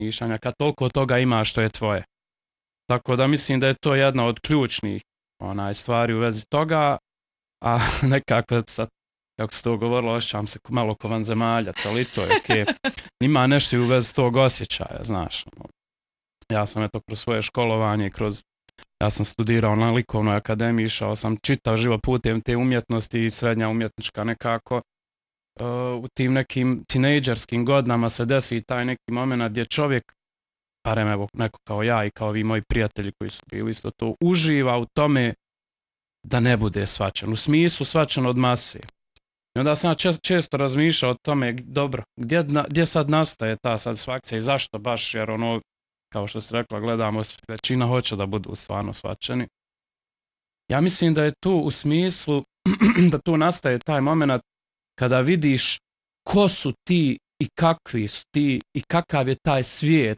razmišljanja, kad toliko toga ima što je tvoje. Tako da mislim da je to jedna od ključnih stvari u vezi toga, a nekako sad, kako se to govorilo, osjećam se malo ko vanzemaljac, ali to je okej. Ima nešto u vezi tog osjećaja, znaš. Ja sam kroz svoje školovanje, ja sam studirao na likovnoj akademiji, išao sam čitav život putem te umjetnosti i srednja umjetnička nekako. U tim nekim tinejdžerskim godinama se desi taj neki moment gdje čovjek, barem evo neko kao ja i kao vi moji prijatelji koji su bili isto to, uživa u tome da ne bude shvaćen, u smislu shvaćen od mase. I onda sam često razmišljao o tome, dobro, gdje sad nastaje ta satisfakcija i zašto baš, jer kao što se rekla, gledamo, većina hoće da budu stvarno shvaćeni. Ja mislim da je tu u smislu da tu nastaje taj moment kada vidiš ko su ti i kakvi su ti i kakav je taj svijet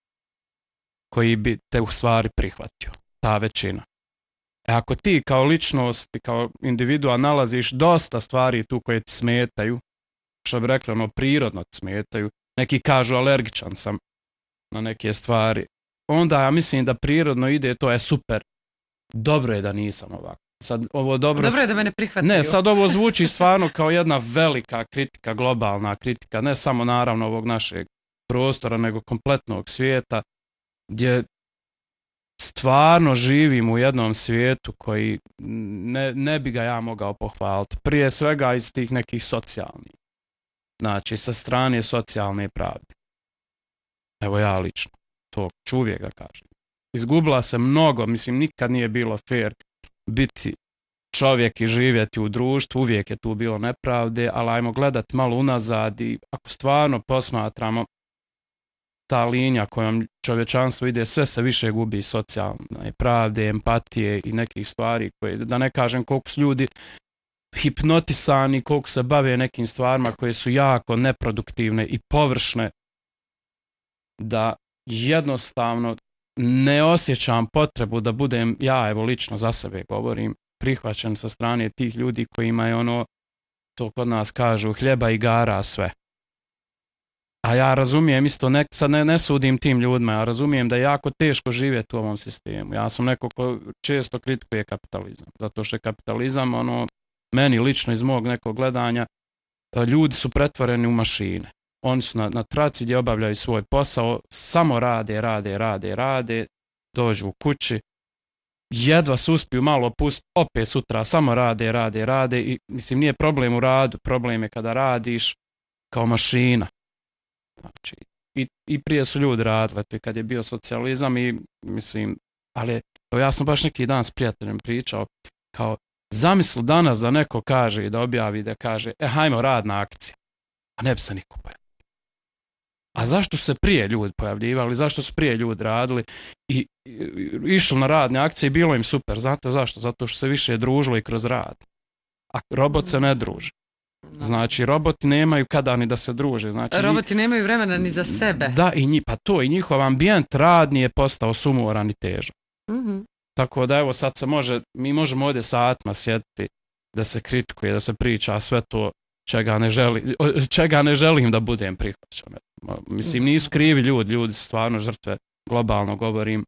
koji bi te u stvari prihvatio, ta većina. Ako ti kao ličnost i kao individua nalaziš dosta stvari tu koje ti smetaju, što bi rekli, prirodno ti smetaju, neki kažu alergičan sam na neke stvari, onda ja mislim da prirodno ide, to je super, dobro je da nisam ovako. Sad, dobro je da me ne prihvataju. Ne, sad ovo zvuči stvarno kao jedna velika kritika, globalna kritika, ne samo naravno ovog našeg prostora, nego kompletnog svijeta, gdje stvarno živim u jednom svijetu koji ne bi ga ja mogao pohvaliti. Prije svega iz tih nekih socijalnih. Znači, sa strane socijalne pravde. Evo ja lično, to ću uvijek ga kažem. Izgubila se mnogo, mislim, nikad nije bilo fair biti čovjek i živjeti u društvu, uvijek je tu bilo nepravde, ali ajmo gledati malo unazad i ako stvarno posmatramo ta linija kojom čovječanstvo ide, sve se više gubi socijalne pravde, empatije i nekih stvari koje, da ne kažem koliko su ljudi hipnotisani, koliko se bave nekim stvarima koje su jako neproduktivne i površne, da jednostavno ne osjećam potrebu da budem, ja evo lično za sebe govorim, prihvaćen sa strane tih ljudi koji imaju to kod nas kažu, hljeba i igara sve. A ja razumijem isto, sad ne sudim tim ljudima, ja razumijem da je jako teško živjeti u ovom sistemu. Ja sam neko ko često kritikuje kapitalizam, zato što je kapitalizam, meni lično iz mog nekog gledanja, ljudi su pretvoreni u mašine. Oni su na traci gdje obavljaju svoj posao, samo rade, dođu u kući, jedva se uspiju malo pustiti, opet sutra samo rade i mislim nije problem u radu, problem je kada radiš kao mašina. Znači, i prije su ljudi radili, kad je bio socijalizam i mislim, ali ja sam baš neki dan s prijateljem pričao, kao zamisli danas da neko kaže i da objavi da kaže, hajmo radna akcija, a ne bi se niko pojavio. A zašto se prije ljudi pojavljivali, zašto su prije ljudi radili i išli na radne akcije i bilo im super, znate zašto? Zato što se više družilo i kroz rad, a robot se ne druži. Znači, roboti nemaju kada ni da se druže. Znači, roboti nemaju vremena ni za sebe. Da, i njihov ambijent radni je postao sumoran i težak. Mm-hmm. Tako da evo sad mi možemo ovdje satima sjediti da se kritikuje, da se priča sve to čega ne želim da budem prihvaćen. Mislim, nisu krivi ljudi su stvarno žrtve, globalno govorim.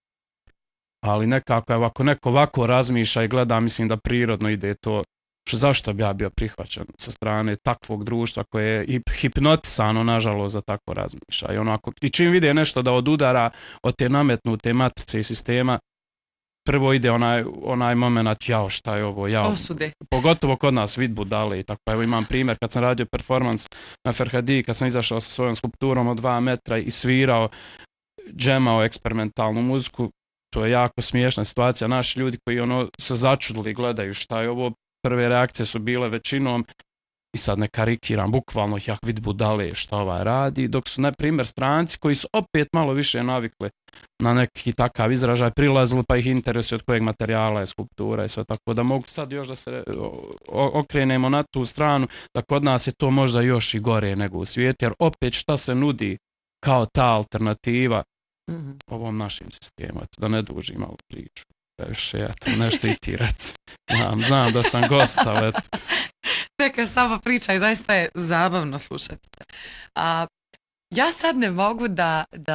Ali nekako, evo, ako neko ovako razmišlja i gleda, mislim da prirodno ide to. Zašto bi ja bio prihvaćen sa strane takvog društva koje je hipnotisano, nažalost, za tako razmišlja. I čim vide nešto da odudara od te nametnute matrice i sistema, prvo ide onaj moment, jao, šta je ovo, jao. Osude. Pogotovo kod nas vid budale i tako. Evo imam primjer, kad sam radio performans na Ferhadiji, kad sam izašao sa svojom skulpturom od 2 metra i svirao, džemao eksperimentalnu muziku, to je jako smiješna situacija. Naši ljudi koji se začudili, gledaju šta je ovo, prve reakcije su bile većinom, i sad ne karikiram, bukvalno jak vid budale šta ovaj radi, dok su, na primjer, stranci koji su opet malo više navikli na neki takav izražaj, prilazili pa ih interesuje od kojeg materijala je skulptura i sve tako, da mogu sad još da se okrenemo na tu stranu, da kod nas je to možda još i gore nego u svijetu, jer opet šta se nudi kao ta alternativa ovom našem sistemu, eto, da ne dužim malo priču. Nešto i ti reci. Znam da sam gost, ali eto. Neka sama priča i zaista je zabavno slušati. Ja sad ne mogu da